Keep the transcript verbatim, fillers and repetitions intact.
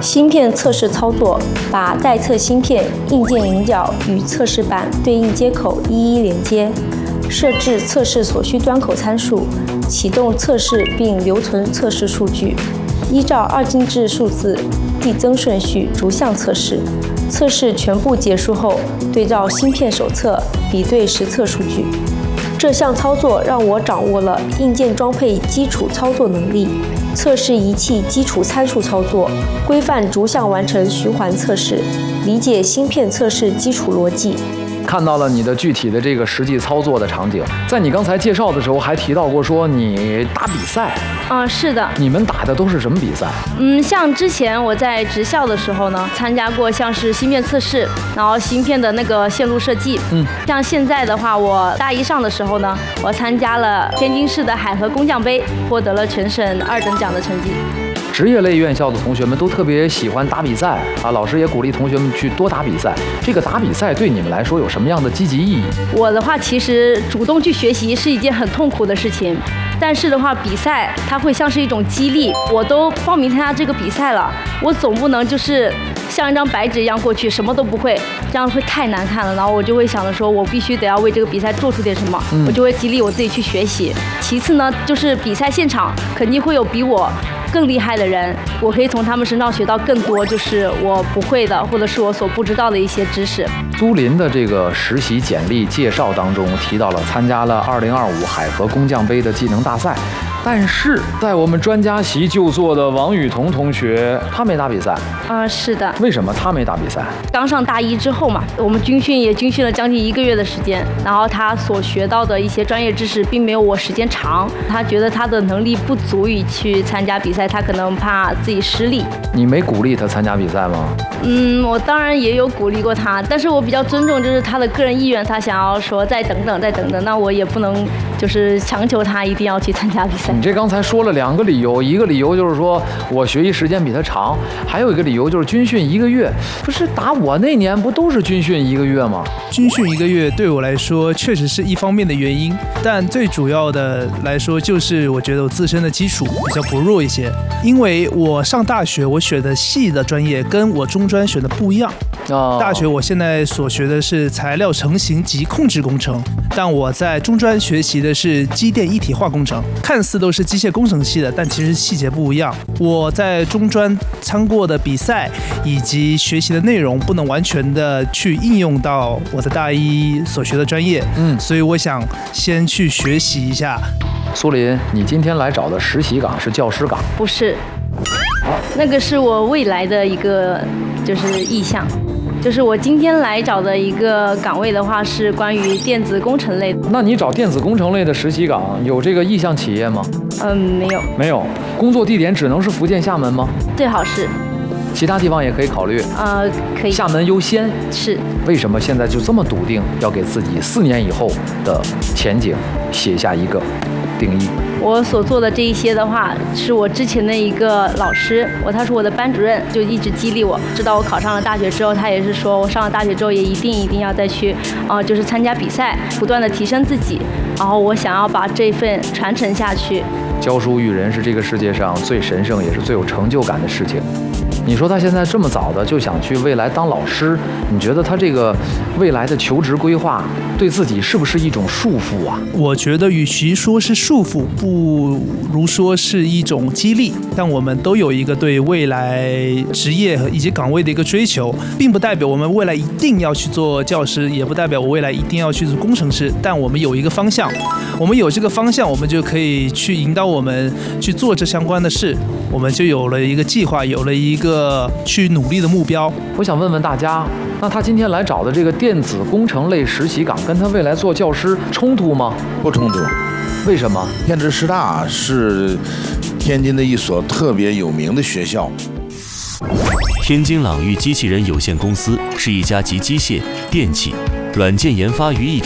芯片测试操作，把待测芯片硬件引脚与测试板对应接口一一连接，设置测试所需端口参数，启动测试并留存测试数据，依照二进制数字递增顺序逐项测试。测试全部结束后，对照芯片手册比对实测数据。这项操作让我掌握了硬件装配基础操作能力，测试仪器基础参数操作，规范逐项完成循环测试，理解芯片测试基础逻辑。 看到了你的具体的这个实际操作的场景，在你刚才介绍的时候还提到过说你打比赛。 啊、嗯，是的。 你们打的都是什么比赛？ 嗯，像之前我在职校的时候呢，参加过像是芯片测试，然后芯片的那个线路设计。嗯，像现在的话，我大一上的时候呢，我参加了天津市的海河工匠杯，获得了全省二等奖的成绩。 职业类院校的同学们都特别喜欢打比赛啊，老师也鼓励同学们去多打比赛。这个打比赛对你们来说有什么样的积极意义？ 我的话，其实主动去学习是一件很痛苦的事情，但是的话，比赛它会像是一种激励。我都报名参加这个比赛了，我总不能就是像一张白纸一样过去，什么都不会，这样会太难看了。然后我就会想着说，我必须得要为这个比赛做出点什么，嗯、我就会激励我自己去学习。其次呢，就是比赛现场肯定会有比我更厉害的人，我可以从他们身上学到更多，就是我不会的，或者是我所不知道的一些知识。 苏林的这个实习简历介绍当中提到了参加了二零二五海河工匠杯的技能大赛，但是在我们专家席就坐的王雨桐同学，他没打比赛。 啊、呃，是的。 为什么他没打比赛？ 刚上大一之后嘛，我们军训也军训了将近一个月的时间，然后他所学到的一些专业知识并没有我时间长，他觉得他的能力不足以去参加比赛，他可能怕自己失利。 你没鼓励他参加比赛吗？ 嗯，我当然也有鼓励过他，但是我比较尊重就是他的个人意愿，他想要说再等等再等等，那我也不能就是强求他一定要去参加比赛。 你这刚才说了两个理由，一个理由就是说我学习时间比他长，还有一个理由就是军训一个月。不是打我那年不都是军训一个月吗？ 军训一个月对我来说确实是一方面的原因，但最主要的来说就是我觉得我自身的基础比较薄弱一些，因为我上大学我选的系的专业跟我中专选的不一样。 哦、 大学我现在所学的是材料成型及控制工程，但我在中专学习的是机电一体化工程，看似都是机械工程系的，但其实细节不一样。我在中专参过的比赛以及学习的内容不能完全的去应用到我的大一所学的专业，嗯，所以我想先去学习一下。 苏林，你今天来找的实习岗是教师岗？ 不是，那个是我未来的一个就是意向。就是我今天来找的一个岗位的话，是关于电子工程类的。 那你找电子工程类的实习岗，有这个意向企业吗？ 嗯，没有。 没有。工作地点只能是福建厦门吗？ 最好是。 其他地方也可以考虑。 呃，可以。 厦门优先。 是。 为什么现在就这么笃定要给自己四年以后的前景写下一个定义？ 我所做的这一些的话，是我之前的一个老师，我他是我的班主任，就一直激励我。直到我考上了大学之后，他也是说我上了大学之后也一定一定要再去，呃，就是参加比赛，不断的提升自己。然后我想要把这份传承下去。 教书育人是这个世界上最神圣也是最有成就感的事情。你说他现在这么早的就想去未来当老师，你觉得他这个未来的求职规划对自己是不是一种束缚啊？ 我觉得与其说是束缚，不如说是一种激励。但我们都有一个对未来职业以及岗位的一个追求，并不代表我们未来一定要去做教师，也不代表我未来一定要去做工程师。但我们有一个方向，我们有这个方向，我们就可以去引导我们去做这相关的事，我们就有了一个计划，有了一个去努力的目标。 我想问问大家，那他今天来找的这个电子工程类实习岗，跟他未来做教师冲突吗？ 不冲突。 为什么？ 天之师大是天津的一所特别有名的学校。 天津朗域机器人有限公司是一家集机械、电气、软件研发于一体